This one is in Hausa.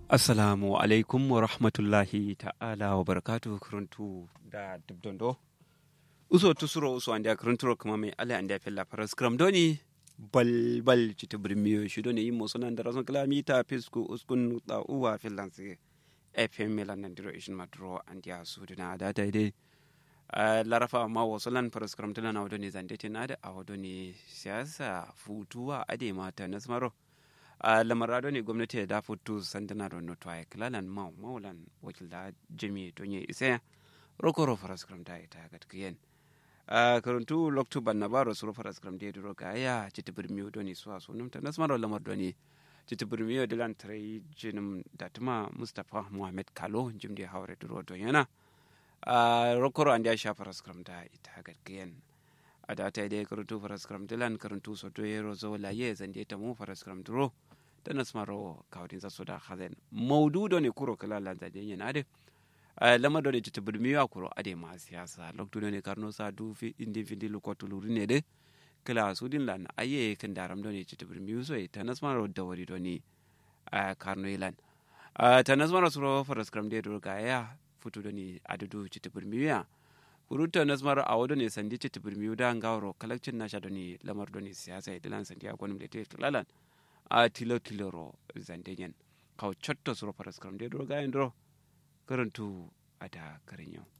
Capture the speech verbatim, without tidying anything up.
Assalamu alaikum wa rahmatullahi ta'ala wa barakatuhu kuruntu da dubdondo. Uso tusuro uso andi akurunturo kuma mai ala andi afilla faras kram doni bal bal chita birmiyo shi doni yimo sonan da rason kilamita fisku uskun da uwa fillansi F M melan nandiro ishin madro andi asu duna da dai larafa ma wasolan faras kram tana na wadoni zandete na da a wadoni siyasa futuwa ade mata nasmaro a lamarado ne gwamnati da fito sandana da noto ay klalan ma maulan wakil da jami tonye isa rokoro faras kram da ita gatkiyen a karuntu loktu bannabaro suro faras kram da duro ga ya citibir miyo doni suwa sunum ta nasmaro lamar doni citibir miyo dilan trai jinum datuma mustafa muhammad kalo jimdi hawre duro to yana a rokoro andi sha faras kram da ita gatkiyen a da ta dai karuntu faras kram dilan karuntu so to yero zo la ye zande ta mu faras kram duro da nasmaro kawdin za soda khazen mawdudo ne kuro kala lan zade yana de lama do ne tibir miya kuro ade ma siyasa lokto ne karno sa du fi indi findi lu kotuluri ne de kala sudin lan aye kan daram do ne tibir miyu so ta nasmaro da wari do ne karno ilan ta nasmaro suro faras kram de do ga ya futu do ne adudu tibir miya kuruta nasmaro awodo ne sandi tibir miyu da ngawro kalakcin nasha do ne lamar do ne siyasa idan sandi agonum de te lalan a tilo tiloro zandenyen kaw chotto suro paras kram de do gayen do karantu ada karinyo